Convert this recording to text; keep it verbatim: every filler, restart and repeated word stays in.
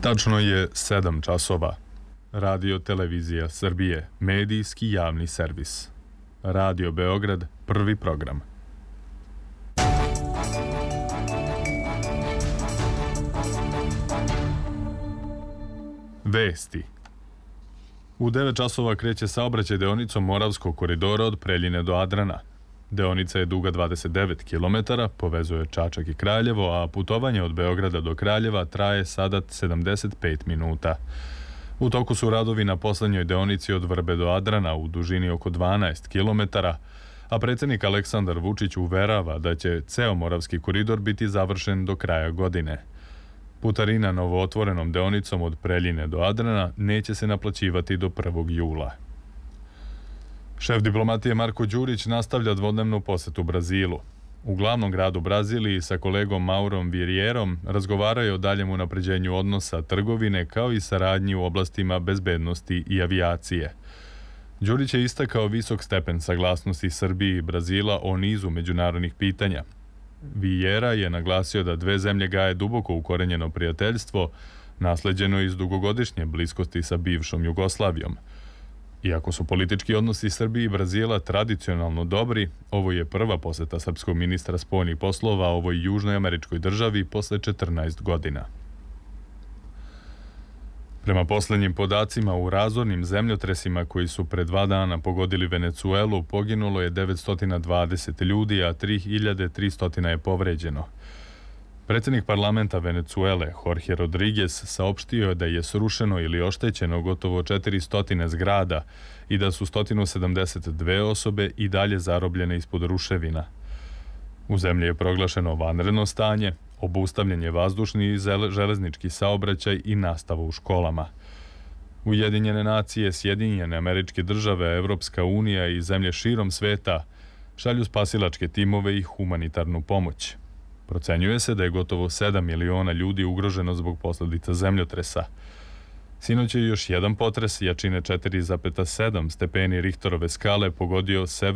Tačno je sedam časova. Radio Televizija Srbije, medijski javni servis. Radio Beograd, prvi program. Vesti. U devet časova kreće saobraćaj deonicom Moravskog koridora od Preljine do Adrana. Deonica je duga dvadeset devet kilometara, povezuje Čačak i Kraljevo, a putovanje od Beograda do Kraljeva traje sada sedamdeset pet minuta. U toku su radovi na poslednjoj deonici od Vrbe do Adrana u dužini oko dvanaest kilometara, a predsjednik Aleksandar Vučić uverava da će ceo Moravski koridor biti završen do kraja godine. Putarina novootvorenom deonicom od Preljine do Adrana neće se naplaćivati do prvog jula. Šef diplomatije Marko Đurić nastavlja dvodnevnu posetu Brazilu. U glavnom gradu Braziliji sa kolegom Maurom Vierierom razgovaraju o daljem unapređenju odnosa trgovine kao i saradnji u oblastima bezbednosti i avijacije. Đurić je istakao visok stepen saglasnosti Srbije i Brazila o nizu međunarodnih pitanja. Viera je naglasio da dve zemlje gaje duboko ukorenjeno prijateljstvo, nasleđeno iz dugogodišnje bliskosti sa bivšom Jugoslavijom. Iako su politički odnosi Srbije i Brazila tradicionalno dobri, ovo je prva poseta srpskog ministra spoljnih poslova ovoj južnoj američkoj državi posle četrnaest godina. Prema poslednjim podacima, u razornim zemljotresima koji su pre dva dana pogodili Venecuelu, poginulo je devetsto dvadeset ljudi, a tri hiljade tristo je povređeno. Predsjednik parlamenta Venecuele, Jorge Rodriguez, saopštio je da je srušeno ili oštećeno gotovo četiristo zgrada i da su sto sedamdeset dve osobe i dalje zarobljene ispod ruševina. U zemlji je proglašeno vanredno stanje, obustavljen je vazdušni i železnički saobraćaj i nastava u školama. Ujedinjene nacije, Sjedinjene Američke Države, Evropska unija i zemlje širom sveta šalju spasilačke timove i humanitarnu pomoć. Procenjuje se da je gotovo sedam miliona ljudi ugroženo zbog posljedica zemljotresa. Sinoć je još jedan potres jačine četiri zarez sedam stepeni Richterove skale pogodio sever